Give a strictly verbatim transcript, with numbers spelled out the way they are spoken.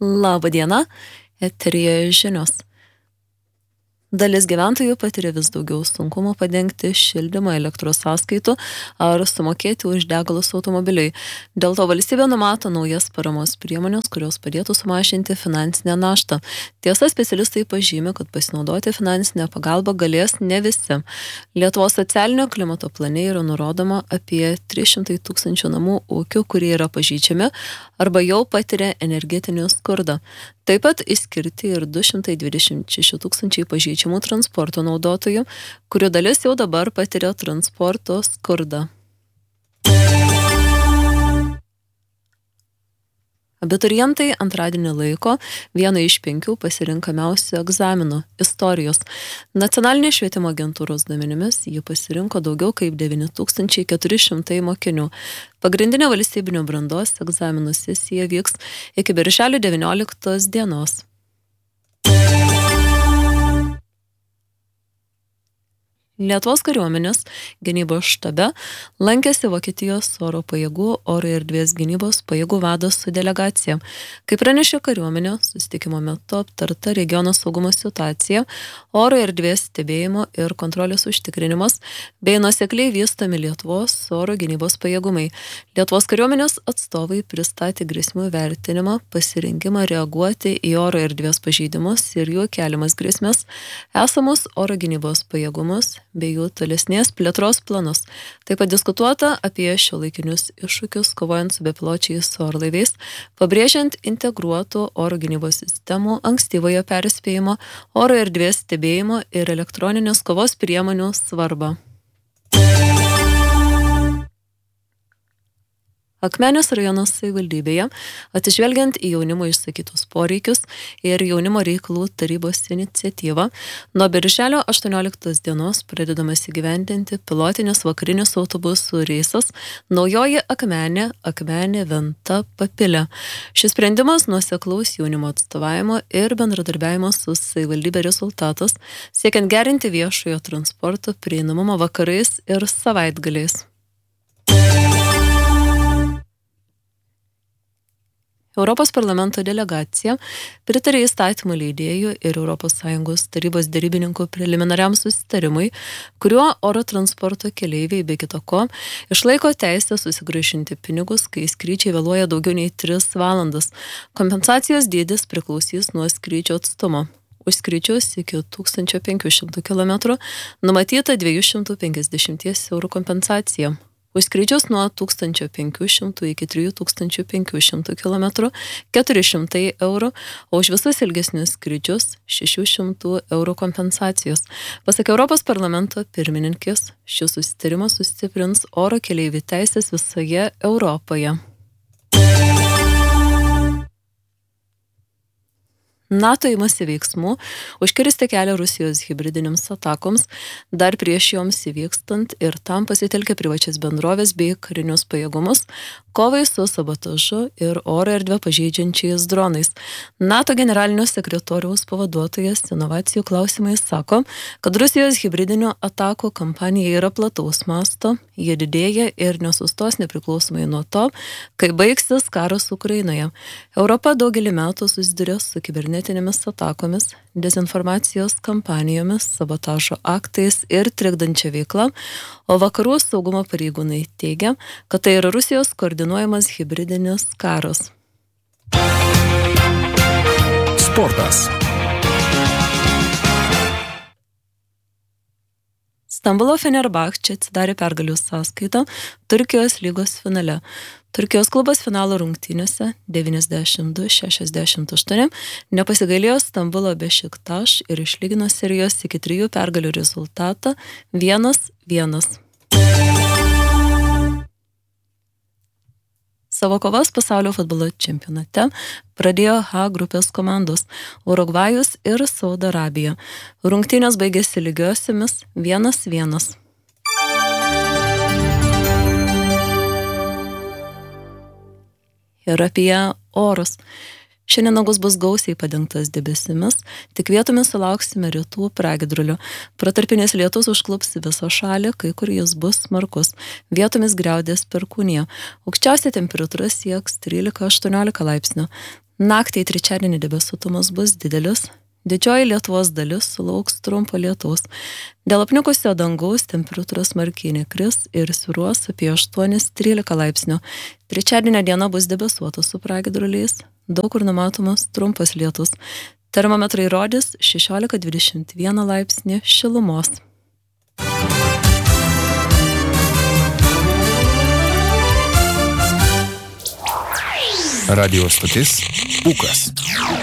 Labą dieną, eteryje žinios. Dalis gyventojų patiria vis daugiau sunkumų padengti šildymą elektros sąskaitų ar sumokėti už degalus automobiliui. Dėl to valstybė numato naujas paramos priemonės, kurios padėtų sumažinti finansinę naštą. Tiesa, specialistai pažymi, kad pasinaudoti finansinę pagalbą galės ne visi. Lietuvos socialinio klimato plane yra nurodoma apie trys šimtai tūkstančių namų ūkių, kurie yra pažeidžiami arba jau patiria energetinį skurdą. Taip pat išskirti ir du šimtai dvidešimt šeši tūkstančiai pažeidžiamų transporto naudotojų, kurių dalis jau dabar patiria transporto skurdą. Abiturientai antradienį laiko vieną iš penkių pasirinkamiausių egzaminų – istorijos. Nacionalinės švietimo agentūros duomenimis jį pasirinko daugiau kaip devyni tūkstančiai keturi šimtai mokinių. Pagrindinė valstybinio brandos egzaminų sesija vyks iki birželio devynioliktos dienos. Lietuvos kariuomenės gynybos štabe lankėsi Vokietijos oro pajėgų oro erdvės gynybos pajėgų vadas su delegacija. Kaip pranešė kariuomenė, susitikimo metu aptarta regiono saugumo situacija, oro erdvės stebėjimo ir kontrolės užtikrinimas, bei nuosekliai vystomi Lietuvos oro gynybos pajėgumai. Lietuvos kariuomenės atstovai pristatė grėsmių vertinimą, pasirinkimą reaguoti į oro erdvės pažeidimus ir jų keliamas grėsmes, esamus oro gynybos pajėgumus, bei jų tolesnės plėtros planus. Taip pat diskutuota apie šiuolaikinius iššūkius kovojant su bepiločiais orlaiviais, pabrėžiant integruotų oro gynybos sistemų, ankstyvojo perspėjimo, oro erdvės stebėjimo ir elektroninės kovos priemonių svarbą. Akmenės rajono savivaldybėje, atsižvelgiant į jaunimo išsakytus poreikius ir jaunimo reikalų tarybos iniciatyvą, nuo birželio aštuonioliktos dienos pradedamas įgyvendinti pilotinis vakarinis autobusų reisas Naujoji Akmenė, Akmenė, Venta, Papilė. Šis sprendimas nuoseklaus jaunimo atstovavimo ir bendradarbiavimo su savivaldybė rezultatas, siekiant gerinti viešojo transporto prieinamumą vakarais ir savaitgaliais. Europos parlamento delegacija pritarė įstatymų leidėjų ir Europos Sąjungos tarybos derybininkų preliminariam susitarimui, kuriuo oro transporto keleiviai be kito ko išlaiko teisę susigrąžinti pinigus, kai skrydžiai vėluoja daugiau nei tris valandas. Kompensacijos dydis priklausys nuo skrydžio atstumo. Už skrydžius iki tūkstančio penkių šimtų kilometrų numatyta dviejų šimtų penkiasdešimt eurų kompensacija. Už skrydžius nuo tūkstančio penkių šimtų iki trijų tūkstančių penkių šimtų kilometrų keturi šimtai eurų, o už visus ilgesnius skrydžius šešių šimtų eurų kompensacijos. Pasak Europos parlamento pirmininkės, šis susitarimas sustiprins oro keleivių teisės visoje Europoje. NATO imasi veiksmų užkirsti kelią Rusijos hibridinėms atakoms dar prieš joms įvykstant ir tam pasitelkia privačias bendrovės bei karinius pajėgumus kovai su sabotažu ir oro erdvę pažeidžiančiais dronais. NATO generalinio sekretoriaus pavaduotojas inovacijų klausimais sako, kad Rusijos hibridinių atakų kampanija yra plataus masto, jie didėja ir nesustos nepriklausomai nuo to, kai baigsis karas Ukrainoje. Europa daugelį metų susiduria su kibernetinėmis atakomis, dezinformacijos kampanijomis, sabotažo aktais ir trikdančia veikla, o vakarų saugumo pareigūnai teigia, kad tai yra Rusijos koordinuojamas hibridinis karas. Sportas. Stambulo Fenerbahče atsidarė pergalių sąskaitą Turkijos lygos finale. Turkijos klubas finalo rungtynėse devyniasdešimt du šešiasdešimt aštuoni nepasigailėjo Stambulo Bešiktaš ir išlygino serijos iki trijų pergalių rezultatą vienas vienas. Savo kovas pasaulio futbolo čempionate pradėjo H grupės komandos Urugvajus ir Saudo Arabija. Rungtynės baigėsi lygiosiomis vienas vienas. Ir apie orus. Šiandien dangus bus gausiai padengtas debesimis, tik vietomis sulauksime rytų pragiedrulių. Protarpinis lietus užklups visą šalį, kai kur jis bus smarkus. Vietomis griaudės perkūnija. Aukščiausia temperatūra sieks trylika aštuoniolika laipsnių. Naktį į trečiadienį debesuotumas bus didelis. Didžioji Lietuvos dalis sulauks trumpo lietaus. Dėl apniukusio dangaus temperatūra smarkiai nekris ir svyruos apie aštuoni trylika laipsnių. Trečiadienio diena bus debesuota su pragiedruliais, daug kur numatomas trumpas lietus. Termometrai rodys šešiolika dvidešimt vieną laipsnį šilumos. Radio stotis Pūkas.